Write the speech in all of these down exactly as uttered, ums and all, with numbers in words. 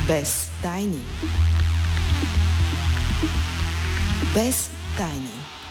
Без тайни. Без тайни.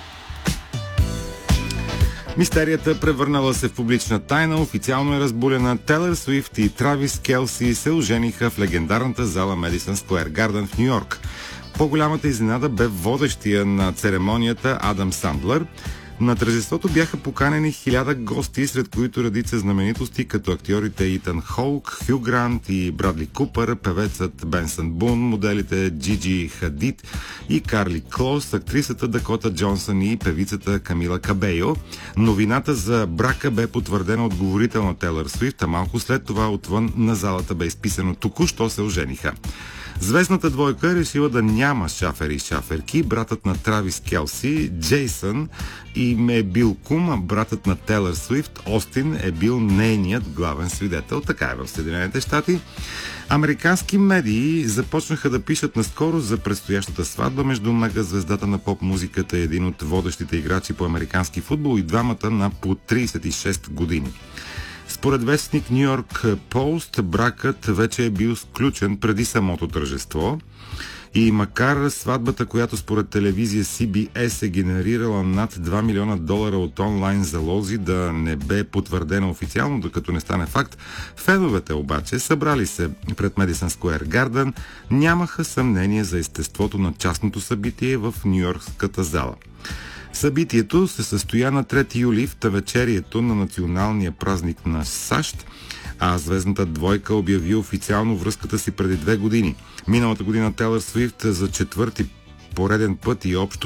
Мистерията, превърнала се в публична тайна, официално е разбулена. Тейлър Суифт и Травис Келси се ожениха в легендарната зала Медисън Скуер Гарден в Ню-Йорк. По-голямата изненада бе водещия на церемонията Адам Сандлър. На тържеството бяха поканени хиляда гости, сред които редица знаменитости, като актьорите Итан Хоук, Хю Грант и Брадли Купър, певецът Бенсън Бун, моделите Джиджи Хадид и Карли Клос, актрисата Дакота Джонсън и певицата Камила Кабейо. Новината за брака бе потвърдена от говорител на Тейлър Суифт, а малко след това отвън на залата бе изписано: току-що се ожениха. Звездната двойка е решила да няма шафери и шаферки. Братът на Травис Келси, Джейсън, им е бил кум, а братът на Тейлър Суифт, Остин, е бил нейният главен свидетел. Така е в Съединените щати. Американски медии започнаха да пишат наскоро за предстоящата сватба между мегазвездата на поп-музиката и един от водещите играчи по американски футбол и двамата на по трийсет и шест години. Според вестник Ню Йорк Пост, бракът вече е бил сключен преди самото тържество и макар сватбата, която според телевизия Си Би Ес е генерирала над два милиона долара от онлайн залози, да не бе потвърдена официално, докато не стане факт, феновете обаче, събрали се пред Медисън Скуер Гарден, нямаха съмнение за естеството на частното събитие в нюйоркската зала. Събитието се състоя на трети юли в навечерието на националния празник на САЩ, а звездната двойка обяви официално връзката си преди две години. Миналата година Тейлър Суифт за четвърти пореден път и общо